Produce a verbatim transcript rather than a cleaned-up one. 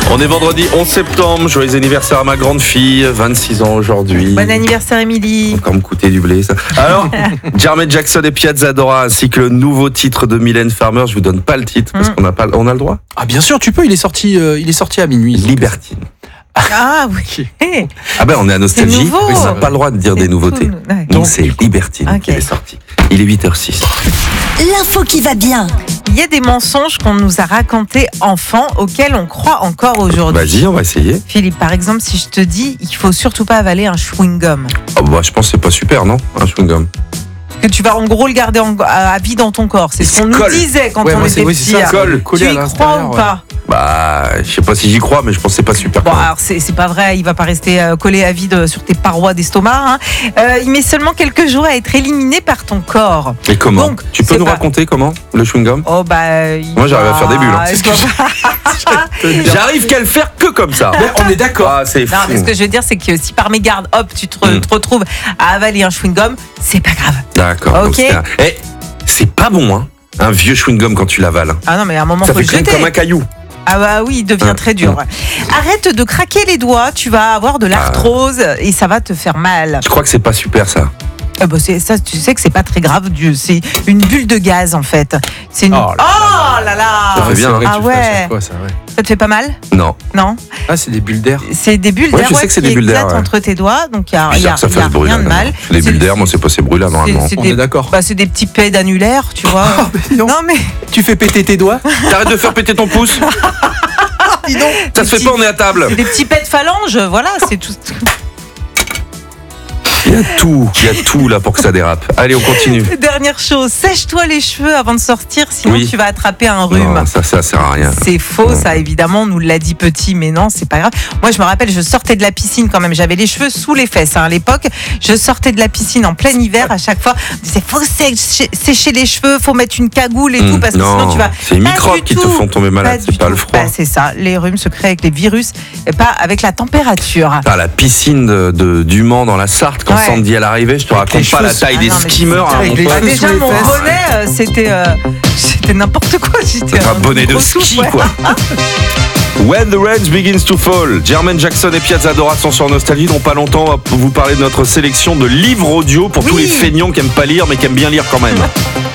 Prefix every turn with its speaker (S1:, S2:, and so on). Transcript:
S1: On est vendredi onze septembre, joyeux anniversaire à ma grande fille, vingt-six ans aujourd'hui.
S2: Bon anniversaire Émilie.
S1: Encore me coûter du blé ça. Alors, Jermaine Jackson et Piazza Dora ainsi que le nouveau titre de Mylène Farmer, je vous donne pas le titre parce
S2: Mm.
S1: qu'on a pas on a le droit.
S3: Ah bien sûr, tu peux, il est sorti euh, il est sorti à minuit.
S1: Libertine.
S2: Ah oui. Hey,
S1: Ah ben on est à Nostalgie,
S2: nouveau.
S1: mais on n'a pas le droit de dire
S2: c'est
S1: des nouveautés.
S2: cool. Ouais.
S1: Donc c'est Libertine
S2: Ok.
S1: qui est sorti. Il est huit heures six.
S4: L'info qui va bien.
S2: Il y a des mensonges qu'on nous a racontés enfants auxquels on croit encore aujourd'hui.
S1: Vas-y, on va essayer.
S2: Philippe, par exemple, si je te dis il faut surtout pas avaler un chewing-gum,
S1: Ah bah je pense que c'est pas super, non? Un chewing-gum.
S2: que tu vas en gros le garder en- à à vie dans ton corps. C'est
S1: Il
S2: ce
S1: se
S2: qu'on nous
S1: colle.
S2: disait quand
S3: Ouais,
S2: on
S3: moi,
S2: était
S3: c'est- oui,
S2: petit.
S3: c'est ça,
S1: colle.
S3: le collé
S2: Tu
S3: à
S2: y crois
S3: l'intérieur,
S2: ou
S3: ouais.
S2: pas?
S1: Bah, je sais pas si j'y crois, mais je pense que c'est pas super.
S2: Bon,
S1: quand même.
S2: alors c'est c'est pas vrai, il va pas rester euh, collé à vide sur tes parois d'estomac. Hein. Euh, il met seulement quelques jours à être éliminé par ton corps.
S1: Et comment?
S2: Donc,
S1: Tu peux
S2: c'est
S1: nous
S2: pas-
S1: raconter comment le chewing-gum?
S2: Oh bah. il
S1: Moi, j'arrive à
S2: va-
S1: faire des bulles, hein.
S2: il
S1: C'est ce que
S2: va-
S1: J'arrive qu'à le faire que comme ça.
S3: Mais on est d'accord.
S1: Ah, c'est fou.
S2: Non, mais ce que je veux dire, c'est que si par mégarde, hop, tu te,
S1: Mm.
S2: te retrouves à avaler un chewing-gum, c'est pas grave.
S1: D'accord. donc
S2: Ok.
S1: c'est un- Eh, c'est pas bon, hein. Un vieux chewing-gum quand tu l'avales.
S2: Ah non, mais à un moment,
S1: Ça
S2: faut
S1: fait
S2: le
S1: quand
S2: jeter.
S1: comme un caillou.
S2: Ah bah oui, il devient
S1: Ah,
S2: très dur. Arrête de craquer les doigts, tu vas avoir de l'arthrose et ça va te faire mal.
S1: Je crois que c'est pas super ça.
S2: Ah bah c'est, ça, tu sais que c'est pas très grave, Dieu, c'est une bulle de gaz en fait. C'est une...
S3: Oh là
S2: Oh là là,
S1: Ça fait bien,
S3: c'est vrai que
S2: Ah
S3: tu le fais à
S2: ouais.
S3: chaque fois, ça, ouais.
S2: Ça te fait pas mal?
S1: Non.
S2: Non?
S3: Ah, c'est des bulles d'air.
S2: C'est des bulles
S1: Ouais,
S2: d'air
S1: je sais que c'est
S2: qui
S1: des bulles d'air,
S2: éclatent
S1: ouais.
S2: entre tes doigts, donc il y a, y a,
S1: Bizarre que ça
S2: y a
S1: fasse brûler.
S2: rien de mal.
S1: Les
S2: C'est-
S1: bulles d'air, moi, c'est pas ces brûlants normalement.
S2: c'est
S3: On
S2: des-
S3: est d'accord.
S2: Bah, c'est des petits pets d'annulaire, tu vois.
S3: Ah, mais non.
S2: Non mais
S3: Tu fais péter tes doigts.
S1: T'arrêtes de faire péter ton pouce.
S3: Dis donc.
S1: Ça se fait pas, on est à table.
S2: c'est des petits pets de phalange, voilà, c'est tout.
S1: Il y a tout, il y a tout là pour que ça dérape. Allez, on continue.
S2: Dernière chose, sèche-toi les cheveux avant de sortir, sinon
S1: Oui.
S2: tu vas attraper un rhume.
S1: Non, ça, ça sert à rien.
S2: C'est faux, ça évidemment, on nous l'a dit petit, mais non, c'est pas grave. Moi, je me rappelle, je sortais de la piscine quand même, j'avais les cheveux sous les fesses hein, à l'époque. Je sortais de la piscine en plein hiver, à chaque fois, on disait faut sécher, sécher les cheveux, faut mettre une cagoule et
S1: Mmh,
S2: tout, parce que
S1: non,
S2: sinon tu vas.
S1: c'est les
S2: Pas
S1: microbes
S2: du
S1: qui te
S2: tout.
S1: font tomber malade, c'est
S2: du
S1: pas
S2: tout.
S1: le froid.
S2: Bah, c'est ça, les rhumes se créent avec les virus et pas avec la température.
S1: Ah, la piscine de, de, du Mans dans la Sarthe, quand
S2: Ouais.
S1: Sandy elle arrivait, je te raconte
S3: les
S1: pas la
S3: cheveux-
S1: taille
S2: Ah
S1: des
S2: non, mais
S1: skimmers.
S2: c'est-
S1: hein,
S3: avec
S1: mon
S3: les
S1: pote.
S2: Ah,
S3: cheveux
S2: déjà,
S3: sous les
S2: mon
S3: fesses.
S2: bonnet, euh, c'était, euh, c'était n'importe quoi. C'était
S1: C'est un bonnet de
S2: gros
S1: ski,
S2: souffle, ouais.
S1: quoi. When the rain begins to fall. Jermaine Jackson et Piazza Dora sont sur Nostalgie. Dans pas longtemps, on va vous parler de notre sélection de livres audio pour tous
S2: Oui.
S1: les feignants qui aiment pas lire, mais qui aiment bien lire quand même.